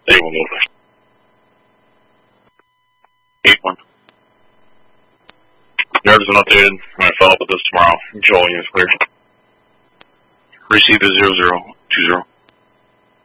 They will move. 8-1. Nerves are updated. I'm going to follow up with this tomorrow. Joel, you're clear. Receive is 0020.